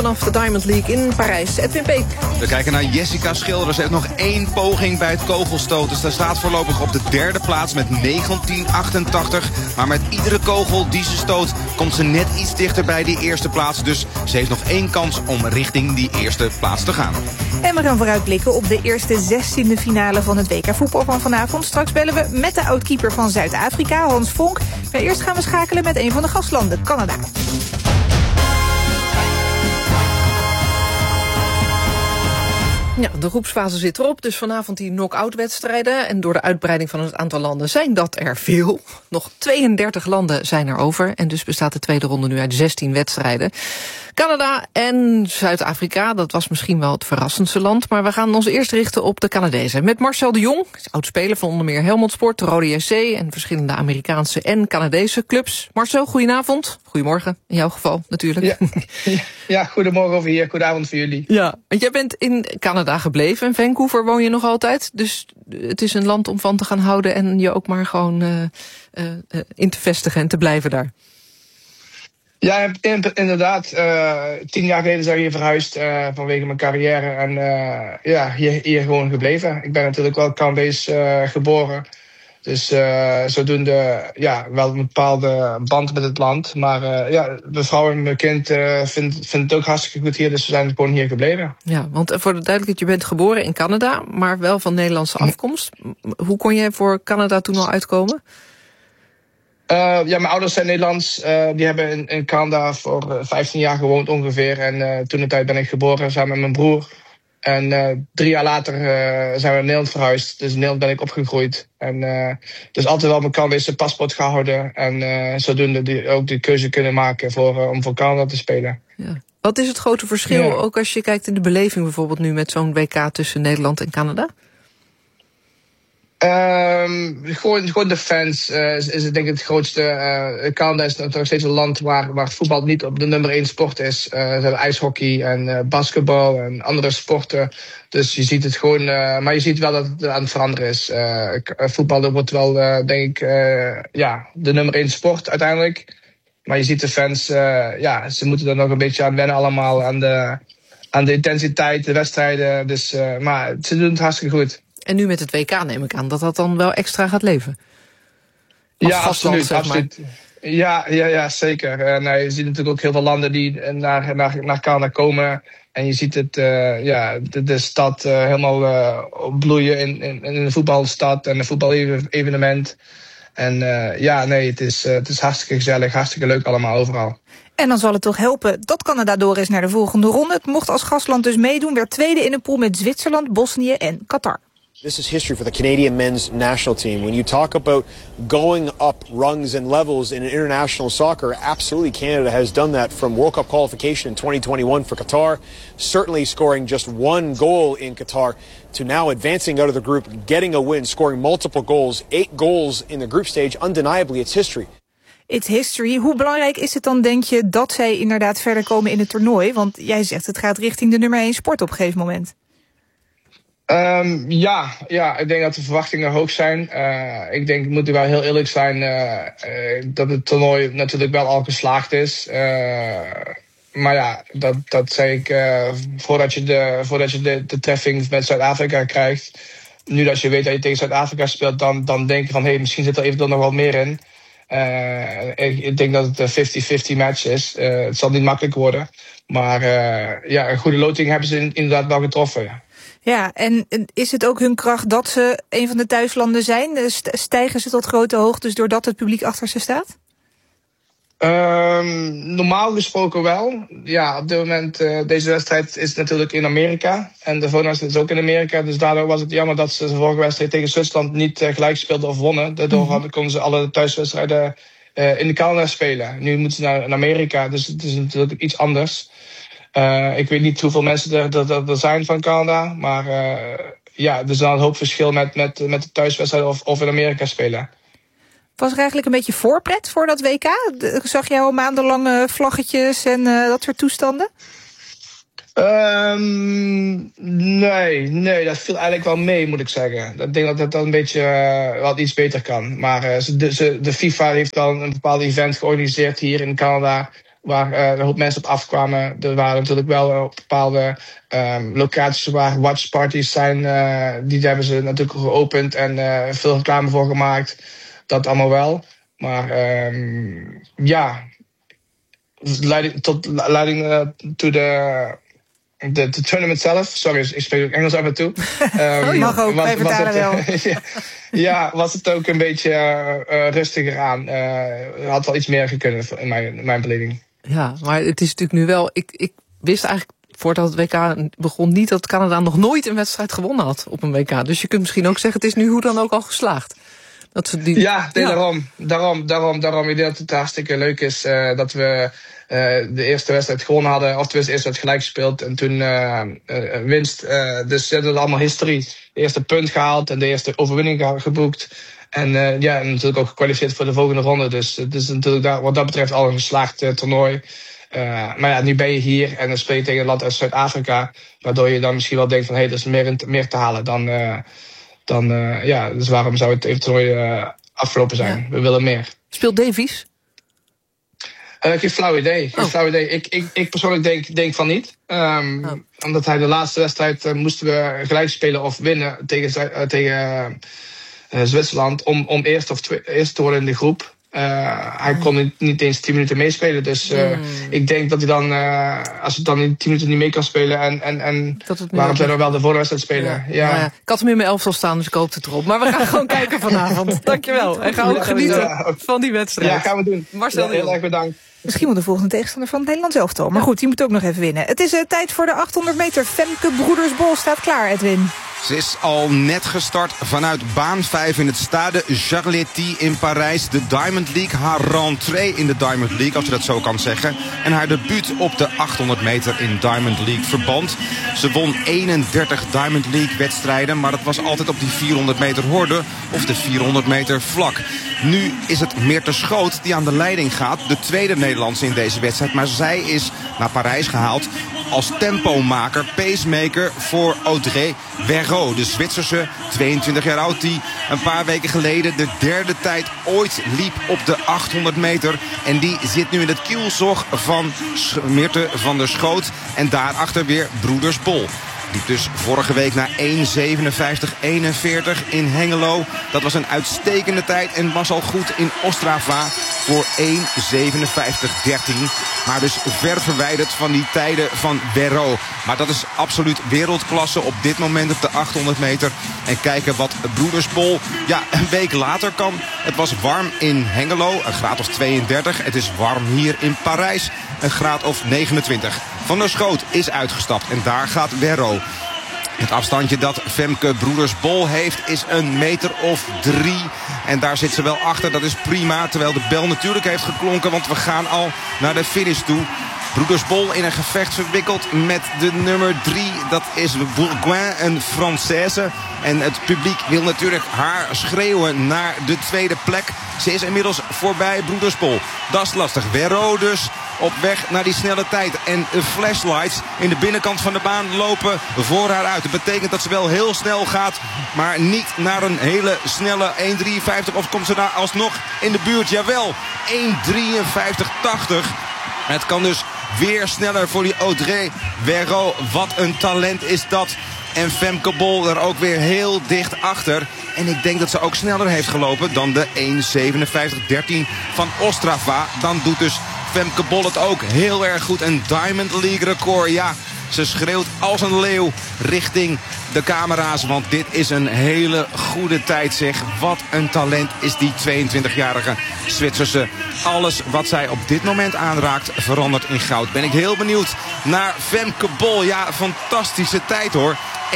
vanaf de Diamond League in Parijs. Edwin Peek. We kijken naar Jessica Schilder. Ze heeft nog 1 poging bij het kogelstoten. Ze staat voorlopig op de 3e plaats met 1988. Maar met iedere kogel die ze stoot komt ze net iets dichter bij die eerste plaats. Dus ze heeft nog 1 kans om richting die eerste plaats te gaan. En we gaan vooruitblikken op de eerste 16e finale van het WK voetbal van vanavond. Straks bellen we met de oud-keeper van Zuid-Afrika, Hans Vonk. Maar eerst gaan we schakelen met een van de gastlanden, Canada. Ja, de groepsfase zit erop, dus vanavond die knock-out wedstrijden. En door de uitbreiding van het aantal landen zijn dat er veel. Nog 32 landen zijn er over. En dus bestaat de tweede ronde nu uit 16 wedstrijden. Canada en Zuid-Afrika, dat was misschien wel het verrassendste land. Maar we gaan ons eerst richten op de Canadezen. Met Marcel de Jong, oudspeler van onder meer Helmond Sport, Rode JC en verschillende Amerikaanse en Canadese clubs. Marcel, goedenavond. Goedemorgen, in jouw geval natuurlijk. Ja, goedemorgen over hier, goedenavond voor jullie. Ja, want jij bent in Canada gebleven. In Vancouver woon je nog altijd. Dus het is een land om van te gaan houden en je ook maar gewoon in te vestigen en te blijven daar. Ja, inderdaad. 10 jaar geleden zijn we hier verhuisd vanwege mijn carrière. En hier gewoon gebleven. Ik ben natuurlijk wel Canadees geboren. Dus zodoende wel een bepaalde band met het land. Maar mijn vrouw en mijn kind vinden het ook hartstikke goed hier. Dus we zijn gewoon hier gebleven. Ja, want voor de duidelijkheid, je bent geboren in Canada, maar wel van Nederlandse afkomst. Hoe kon je voor Canada toen al uitkomen? Mijn ouders zijn Nederlands. Die hebben in Canada voor 15 jaar gewoond ongeveer. En toen de tijd ben ik geboren samen met mijn broer. En 3 jaar later zijn we naar Nederland verhuisd. Dus in Nederland ben ik opgegroeid. En dus altijd wel mijn Canadese paspoort gehouden. En zodoende ook de keuze kunnen maken om voor Canada te spelen. Ja. Wat is het grote verschil, ook als je kijkt in de beleving bijvoorbeeld nu met zo'n WK tussen Nederland en Canada? Gewoon de fans is denk ik het grootste. Canada is nog steeds een land waar voetbal niet op de nummer 1 sport is. Ze hebben ijshockey en basketbal en andere sporten. Dus je ziet het gewoon, maar je ziet wel dat het aan het veranderen is. Voetbal wordt wel, denk ik, de nummer 1 sport uiteindelijk. Maar je ziet de fans, ze moeten er nog een beetje aan wennen allemaal. Aan de intensiteit, de wedstrijden. Dus, maar ze doen het hartstikke goed. En nu met het WK neem ik aan dat dan wel extra gaat leven. Als gastland, absoluut. Ja, zeker. Je ziet natuurlijk ook heel veel landen die naar Canada komen. En je ziet het, de stad helemaal bloeien in de voetbalstad en een voetbalevenement. En het is hartstikke gezellig, hartstikke leuk allemaal overal. En dan zal het toch helpen dat Canada door is naar de volgende ronde. Het mocht als gastland dus meedoen, werd tweede in een pool met Zwitserland, Bosnië en Qatar. This is history for the Canadian men's national team. When you talk about going up rungs and levels in international soccer, absolutely Canada has done that from World Cup qualification in 2021 for Qatar, certainly scoring just 1 goal in Qatar, to now advancing out of the group, getting a win, scoring multiple goals, 8 goals in the group stage. Undeniably, it's history. It's history. Hoe belangrijk is het dan, denk je, dat zij inderdaad verder komen in het toernooi? Want jij zegt het gaat richting de nummer 1 sport op een gegeven moment. Ik denk dat de verwachtingen hoog zijn. Ik denk, we moeten wel heel eerlijk zijn, dat het toernooi natuurlijk wel al geslaagd is. Maar dat zei ik voordat je de treffing met Zuid-Afrika krijgt. Nu dat je weet dat je tegen Zuid-Afrika speelt, dan denk je van misschien zit er eventueel nog wel meer in. Ik denk dat het een 50-50 match is. Het zal niet makkelijk worden. Maar een goede loting hebben ze inderdaad wel getroffen. Ja. Ja, en is het ook hun kracht dat ze een van de thuislanden zijn? Stijgen ze tot grote hoogtes doordat het publiek achter ze staat? Normaal gesproken wel. Ja, op dit moment, deze wedstrijd is natuurlijk in Amerika. En de volgende wedstrijd is ook in Amerika. Dus daardoor was het jammer dat ze de vorige wedstrijd tegen Zwitserland niet gelijk speelden of wonnen. Daardoor konden ze alle thuiswedstrijden in de Canada spelen. Nu moeten ze naar Amerika, dus het is natuurlijk iets anders. Ik weet niet hoeveel mensen er zijn van Canada. Maar er is dan een hoop verschil met de thuiswedstrijd of in Amerika spelen. Was er eigenlijk een beetje voorpret voor dat WK? Zag jij al maandenlang vlaggetjes en dat soort toestanden? Nee, dat viel eigenlijk wel mee, moet ik zeggen. Ik denk dat dat een beetje wat iets beter kan. Maar de FIFA heeft al een bepaald event georganiseerd hier in Canada, waar een hoop mensen op afkwamen. Er waren natuurlijk wel bepaalde locaties waar watchparties zijn. Die hebben ze natuurlijk geopend en veel reclame voor gemaakt. Dat allemaal wel. Maar leiding to de tournament zelf. Sorry, ik spreek ook Engels af en toe. Mag ook, wij vertalen wel. Was het ook een beetje rustiger aan. Had wel iets meer gekund in mijn beleving. Ja, maar het is natuurlijk nu wel... Ik wist eigenlijk voordat het WK begon niet dat Canada nog nooit een wedstrijd gewonnen had op een WK. Dus je kunt misschien ook zeggen, het is nu hoe dan ook al geslaagd. Dat ze die... Daarom. Ik denk dat het hartstikke leuk is dat we de eerste wedstrijd gewonnen hadden. Of de eerste wedstrijd gelijk gespeeld en toen winst. Dus dat is allemaal historie. De eerste punt gehaald en de eerste overwinning geboekt. En natuurlijk ook gekwalificeerd voor de volgende ronde. Dus het is natuurlijk wat dat betreft al een geslaagd toernooi. Maar ja, nu ben je hier en dan speel je tegen een land uit Zuid-Afrika. Waardoor je dan misschien wel denkt van, er is meer te halen dan dus waarom zou het toernooi afgelopen zijn? Ja. We willen meer. Speelt Davies? Geen flauw idee. Ik persoonlijk denk van niet. Omdat hij de laatste wedstrijd moesten we gelijk spelen of winnen tegen Zwitserland om eerst te worden in de groep. Hij kon niet eens 10 minuten meespelen. Dus ik denk dat hij dan, als hij dan in 10 minuten niet mee kan spelen... en waarom zou hij wel de voorwedstrijd spelen? Ja. Ik had hem in mijn elftal staan, dus ik hoop het erop. Maar we gaan gewoon kijken vanavond. Dankjewel. En gaan ook genieten van die wedstrijd. Ja, gaan we doen. Marcel, heel erg bedankt. Misschien wel de volgende tegenstander van het Nederlands elftal. Maar goed, die moet ook nog even winnen. Het is tijd voor de 800 meter. Femke Broedersbol staat klaar, Edwin. Ze is al net gestart vanuit baan 5 in het Stade Jarletti in Parijs. De Diamond League, haar rentrée in de Diamond League, als je dat zo kan zeggen. En haar debuut op de 800 meter in Diamond League verband. Ze won 31 Diamond League wedstrijden, maar dat was altijd op die 400 meter horde of de 400 meter vlak. Nu is het Meerte Schoot die aan de leiding gaat. De tweede Nederlandse in deze wedstrijd. Maar zij is naar Parijs gehaald als tempomaker, pacemaker voor Audrey Verreau. De Zwitserse, 22 jaar oud, die een paar weken geleden de derde tijd ooit liep op de 800 meter. En die zit nu in het kielzog van Meerte van der Schoot. En daarachter weer Broedersbol. Liep dus vorige week naar 1:57:41 in Hengelo. Dat was een uitstekende tijd en was al goed in Ostrava voor 1:57:13. Maar dus ver verwijderd van die tijden van Verreau. Maar dat is absoluut wereldklasse op dit moment op de 800 meter. En kijken wat Broedersbol een week later kan. Het was warm in Hengelo, een graad of 32. Het is warm hier in Parijs, een graad of 29. Van der Schoot is uitgestapt en daar gaat Verreau. Het afstandje dat Femke Broedersbol heeft is 1,3 meter. En daar zit ze wel achter, dat is prima. Terwijl de bel natuurlijk heeft geklonken, want we gaan al naar de finish toe. Broedersbol in een gevecht verwikkeld met de nummer 3. Dat is Bourgoin, een Française. En het publiek wil natuurlijk haar schreeuwen naar de tweede plek. Ze is inmiddels voorbij Broedersbol. Dat is lastig. Verreau dus op weg naar die snelle tijd. En de flashlights in de binnenkant van de baan lopen voor haar uit. Dat betekent dat ze wel heel snel gaat, maar niet naar een hele snelle 1:53. Of komt ze daar alsnog in de buurt? Jawel, 1:53:80. Het kan dus weer sneller voor die Audrey Verreau. Wat een talent is dat. En Femke Bol er ook weer heel dicht achter. En ik denk dat ze ook sneller heeft gelopen dan de 1:57:13 van Ostrava. Dan doet dus Femke Bol het ook heel erg goed. Een Diamond League record. Ja, ze schreeuwt als een leeuw richting de camera's. Want dit is een hele goede tijd, zeg. Wat een talent is die 22-jarige Zwitserse. Alles wat zij op dit moment aanraakt verandert in goud. Ben ik heel benieuwd naar Femke Bol. Ja, fantastische tijd hoor.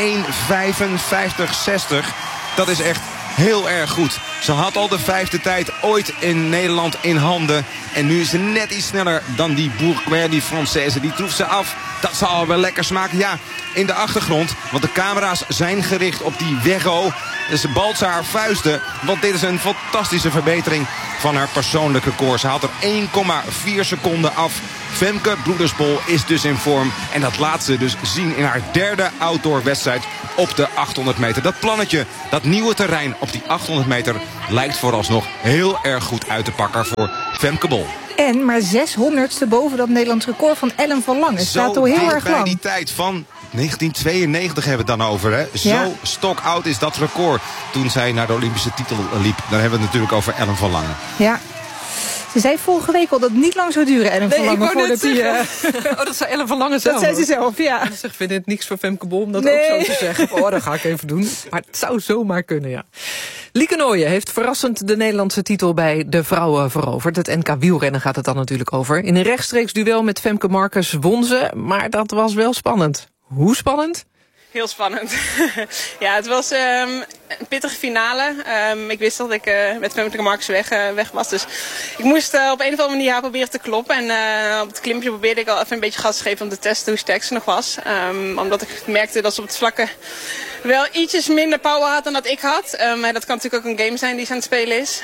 1:55:60. Dat is echt heel erg goed. Ze had al de 5e tijd ooit in Nederland in handen. En nu is ze net iets sneller dan die Bourgoin, die Française. Die troeft ze af. Dat zal wel lekker smaken. Ja, in de achtergrond. Want de camera's zijn gericht op die Verreau. Dus ze balt ze haar vuisten. Want dit is een fantastische verbetering van haar persoonlijke record. Ze haalt er 1,4 seconden af. Femke Broedersbol is dus in vorm. En dat laat ze dus zien in haar derde outdoor-wedstrijd op de 800 meter. Dat plannetje, dat nieuwe terrein op die 800 meter lijkt vooralsnog heel erg goed uit te pakken voor Femke Bol. En maar 600ste boven dat Nederlands record van Ellen van Lange. Staat al heel erg lang. Bij die tijd van 1992 hebben we het dan over. Hè? Ja. Zo stokoud is dat record toen zij naar de Olympische titel liep. Dan hebben we het natuurlijk over Ellen van Lange. Ja. Ze zei vorige week al dat het niet lang zou duren, Ellen van Lange. Voordat dat zei Ellen van Lange zelf. Dat zei ze zelf, ja. Ik vind het niks voor Femke Bol om dat ook zo te zeggen. Oh, dat ga ik even doen. Maar het zou zomaar kunnen, ja. Lieke Nooijen heeft verrassend de Nederlandse titel bij de vrouwen veroverd. Het NK wielrennen gaat het dan natuurlijk over. In een rechtstreeks duel met Femke Marcus won ze, maar dat was wel spannend. Hoe spannend? Heel spannend. Ja, het was een pittige finale. Ik wist dat ik met Femke Marcus weg was. Dus ik moest op een of andere manier haar proberen te kloppen. En op het klimpje probeerde ik al even een beetje gas te geven om te testen hoe sterk ze nog was. Omdat ik merkte dat ze op het vlakke wel ietsjes minder power had dan dat ik had. Maar dat kan natuurlijk ook een game zijn die ze aan het spelen is.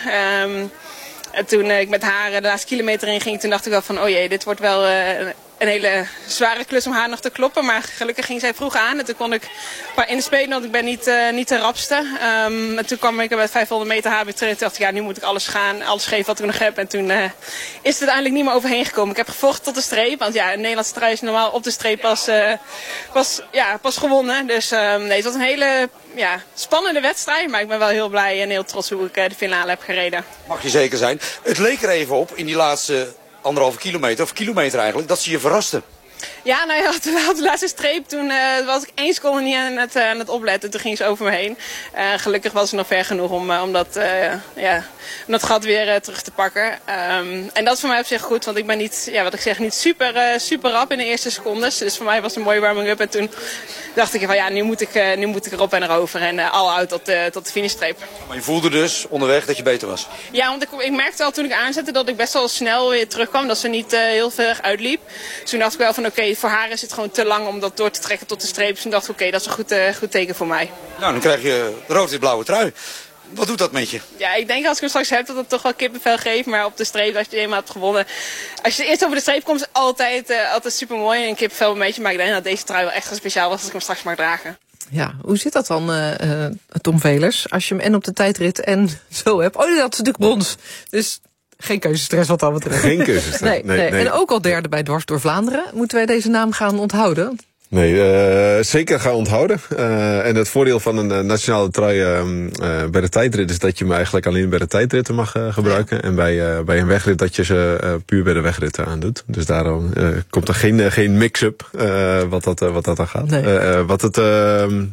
En toen ik met haar de laatste kilometer in ging, toen dacht ik wel van, oh jee, dit wordt wel een hele zware klus om haar nog te kloppen. Maar gelukkig ging zij vroeg aan. En toen kon ik in de spelen, want ik ben niet de rapste. En toen kwam ik met 500 meter haar weer terug. En toen dacht ik, ja, nu moet ik alles geven wat ik nog heb. En toen is het uiteindelijk niet meer overheen gekomen. Ik heb gevochten tot de streep. Want ja, een Nederlandse trui is normaal op de streep pas gewonnen. Dus nee, het was een hele spannende wedstrijd. Maar ik ben wel heel blij en heel trots hoe ik de finale heb gereden. Mag je zeker zijn. Het leek er even op in die laatste 1,5 kilometer, of kilometer eigenlijk, dat ze je verraste. Ja, nou ja, op de laatste streep, toen was ik 1 seconde niet aan het opletten. Toen ging ze over me heen. Gelukkig was ze nog ver genoeg om dat gat weer terug te pakken. En dat is voor mij op zich goed, want ik ben niet, wat ik zeg, niet super rap in de eerste secondes. Dus voor mij was het een mooie warming-up. En toen dacht ik van ja, nu moet ik erop en erover. En all out tot de finishstreep. Maar je voelde dus onderweg dat je beter was? Ja, want ik merkte al toen ik aanzette dat ik best wel snel weer terugkwam. Dat ze niet heel ver uitliep. Dus toen dacht ik wel van oké, voor haar is het gewoon te lang om dat door te trekken tot de streep. Dus toen dacht ik oké, dat is een goed teken voor mij. Nou, dan krijg je rood-wit-blauwe trui. Wat doet dat met je? Ja, ik denk als ik hem straks heb dat het toch wel kippenvel geeft. Maar op de streep, als je eenmaal hebt gewonnen. Als je eerst over de streep komt, is het altijd super mooi. En kippenvel een beetje. Maar ik denk dat deze trui wel echt speciaal was als ik hem straks mag dragen. Ja, hoe zit dat dan, Tom Velers? Als je hem en op de tijdrit en zo hebt. Oh, dat is natuurlijk brons. Dus geen keuzestress wat dat betreft. Geen keuzestress. Nee. En ook al derde bij Dwars door Vlaanderen. Moeten wij deze naam gaan onthouden? Nee, zeker gaan onthouden. En het voordeel van een nationale trui bij de tijdrit is dat je hem eigenlijk alleen bij de tijdritten mag gebruiken. Ja. En bij een wegrit dat je ze puur bij de wegritten aandoet. Dus daarom komt er geen mix-up wat dat dan gaat. Nee.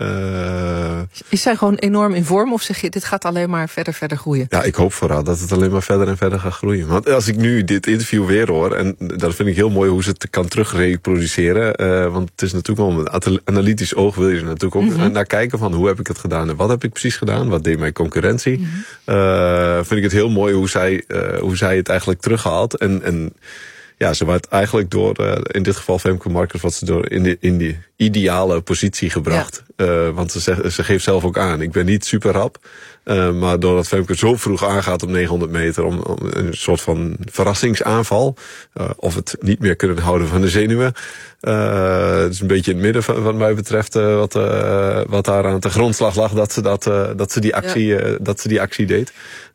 Is zij gewoon enorm in vorm of zeg je dit gaat alleen maar verder groeien? Ja, ik hoop vooral dat het alleen maar verder en verder gaat groeien. Want als ik nu dit interview weer hoor, en dat vind ik heel mooi hoe ze het kan terugreproduceren. Want het is natuurlijk wel met een analytisch oog wil je er natuurlijk ook naar kijken van hoe heb ik het gedaan en wat heb ik precies gedaan? Wat deed mijn concurrentie? Vind ik het heel mooi hoe zij het eigenlijk terughaalt. En ja, ze werd eigenlijk door, in dit geval Femke Marcus, wat ze door in die ideale positie gebracht. Ja. Want ze geeft zelf ook aan, ik ben niet super rap. Maar doordat Femke zo vroeg aangaat op 900 meter om een soort van verrassingsaanval. Of het niet meer kunnen houden van de zenuwen. Het is een beetje in het midden wat mij betreft wat daar aan de grondslag lag dat ze die actie deed.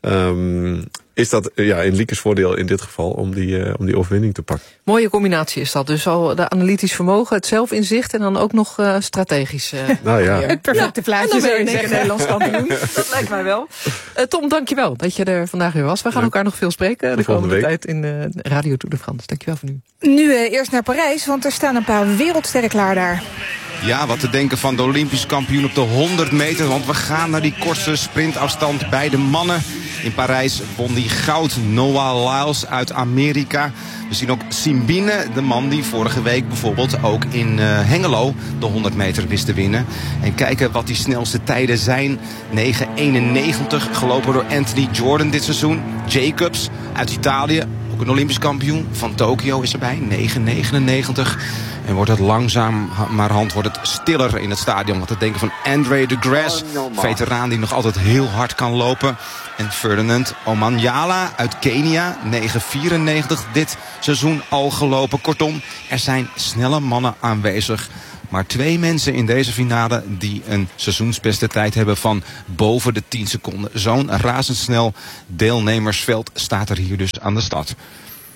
Is dat in Liekes voordeel in dit geval om die overwinning te pakken. Mooie combinatie is dat. Dus al de analytisch vermogen, het zelfinzicht en dan ook nog strategisch. Nou ja. Het perfecte plaatje zou je zeggen, Nederlands kampioen. Dat lijkt mij wel. Tom, dankjewel dat je er vandaag weer was. We gaan elkaar nog veel spreken de komende tijd in Radio Tour de France. Dankjewel voor nu. Nu eerst naar Parijs, want er staan een paar wereldsterren klaar daar. Ja, wat te denken van de Olympisch kampioen op de 100 meter. Want we gaan naar die kortste sprintafstand bij de mannen. In Parijs won die goud Noah Lyles uit Amerika. We zien ook Simbine, de man die vorige week bijvoorbeeld ook in Hengelo de 100 meter wist te winnen. En kijken wat die snelste tijden zijn. 9:91 gelopen door Anthony Jordan dit seizoen. Jacobs uit Italië, ook een Olympisch kampioen van Tokio is erbij. 9:99. En wordt het langzamerhand stiller in het stadion. Wat te denken van André de Grasse, veteraan die nog altijd heel hard kan lopen. En Ferdinand Omanyala uit Kenia, 9:94 dit seizoen al gelopen. Kortom, er zijn snelle mannen aanwezig. Maar 2 mensen in deze finale die een seizoensbeste tijd hebben van boven de 10 seconden. Zo'n razendsnel deelnemersveld staat er hier dus aan de start.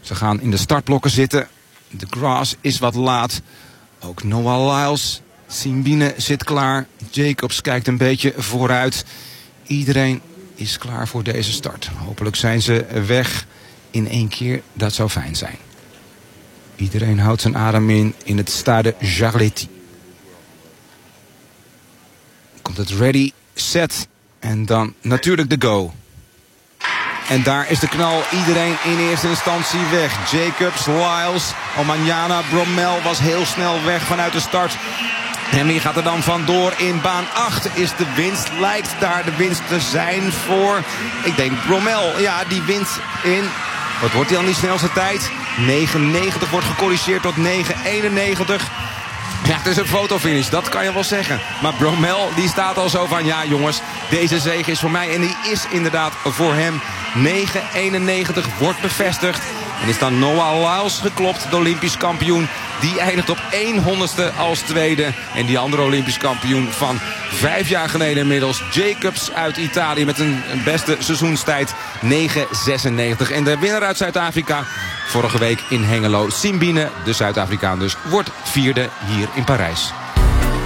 Ze gaan in de startblokken zitten. De grass is wat laat. Ook Noah Lyles. Simbine zit klaar. Jacobs kijkt een beetje vooruit. Iedereen is klaar voor deze start. Hopelijk zijn ze weg in 1 keer. Dat zou fijn zijn. Iedereen houdt zijn adem in het Stade Jarletti. Komt het ready, set en dan natuurlijk de go. En daar is de knal. Iedereen in eerste instantie weg. Jacobs, Lyles, Omanyala, Bromell was heel snel weg vanuit de start. En wie gaat er dan vandoor in baan 8? Is de winst, lijkt daar de winst te zijn voor, ik denk Bromell. Ja, die wint in, wat wordt hij dan die snelste tijd? 9,90 wordt gecorrigeerd tot 9,91. Ja, het is een fotofinish, dat kan je wel zeggen. Maar Bromell die staat al zo van, ja jongens, deze zege is voor mij. En die is inderdaad voor hem. 9,91 wordt bevestigd. En is dan Noah Lyles geklopt, de Olympisch kampioen. Die eindigt op 1/100ste als tweede. En die andere Olympisch kampioen van 5 jaar geleden inmiddels, Jacobs uit Italië met een beste seizoenstijd 9,96. En de winnaar uit Zuid-Afrika vorige week in Hengelo, Simbine, de Zuid-Afrikaan dus, wordt 4e hier in Parijs.